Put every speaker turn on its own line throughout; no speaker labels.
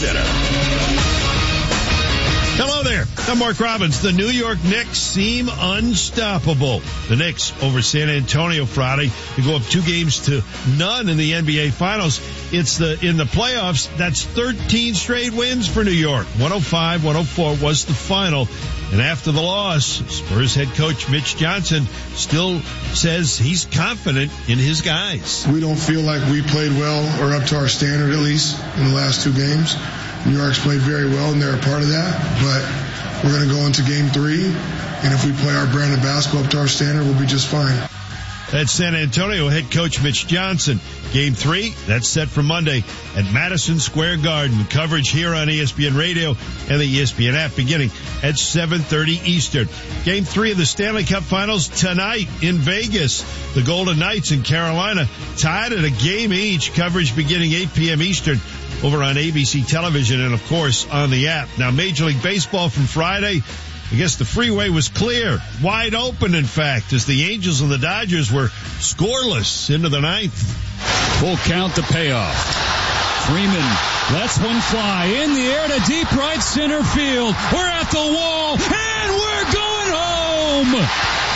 Center.
Hello there. I'm Mark Robbins. The New York Knicks seem unstoppable. The Knicks over San Antonio Friday to go up 2-0 in the NBA Finals. In the playoffs, that's 13 straight wins for New York. 105-104 was the final. And after the loss, Spurs head coach Mitch Johnson still says he's confident in his guys.
We don't feel like we played well, or up to our standard at least, in the last 2 games. New York's played very well, and they're a part of that. But we're going to go into Game 3, and if we play our brand of basketball up to our standard, we'll be just fine.
That's San Antonio head coach Mitch Johnson. Game 3, that's set for Monday at Madison Square Garden. Coverage here on ESPN Radio and the ESPN app beginning at 7:30 Eastern. Game 3 of the Stanley Cup Finals tonight in Vegas. The Golden Knights in Carolina tied at a game each. Coverage beginning 8 p.m. Eastern over on ABC television and, of course, on the app. Now, Major League Baseball from Friday, I guess the freeway was clear, wide open, in fact, as the Angels and the Dodgers were scoreless into the 9th.
Full count to payoff. Freeman lets one fly in the air to deep right center field. We're at the wall, and we're going home!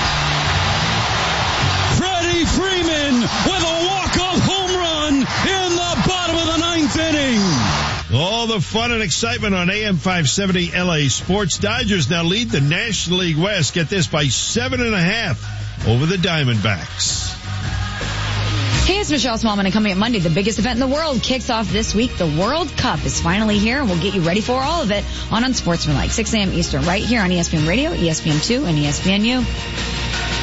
Freddie Freeman with a walk-off home run in the bottom of the 9th inning.
All the fun and excitement on AM 570 LA Sports. Dodgers now lead the National League West. Get this, by 7.5 over the Diamondbacks.
Hey, it's Michelle Smallman, and coming up Monday, the biggest event in the world kicks off this week. The World Cup is finally here, and we'll get you ready for all of it on Unsportsmanlike, 6 a.m. Eastern, right here on ESPN Radio, ESPN2, and ESPNU.